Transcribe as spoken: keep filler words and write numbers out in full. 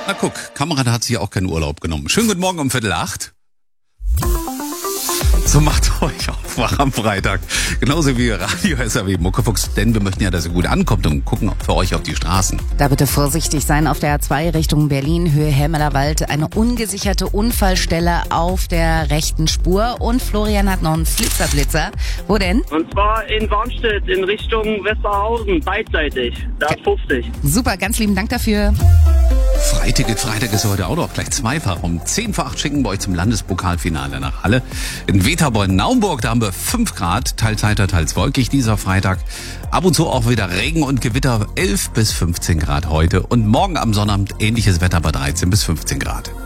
Na guck, Kamerad hat sich auch keinen Urlaub genommen. Schönen guten Morgen um Viertel acht. So macht euch auf wach am Freitag. Genauso wie Radio S R W Muckefuchs, denn wir möchten ja, dass ihr gut ankommt und gucken für euch auf die Straßen. Da bitte vorsichtig sein auf der A zwei Richtung Berlin, Höhe Helmelerwald. Eine ungesicherte Unfallstelle auf der rechten Spur. Und Florian hat noch einen Flitzerblitzer. Wo denn? Und zwar in Warnstedt in Richtung Westerhausen, beidseitig. Da ist fünfzig. Super, ganz lieben Dank dafür. Freiticket Freitag ist heute auch noch gleich zweifach. Um zehn vor acht schicken wir euch zum Landespokalfinale nach Halle. In Weterborn-Naumburg, da haben wir fünf Grad, teils heiter, teils wolkig dieser Freitag. Ab und zu auch wieder Regen und Gewitter, elf bis fünfzehn Grad heute. Und morgen am Sonnabend ähnliches Wetter bei dreizehn bis fünfzehn Grad.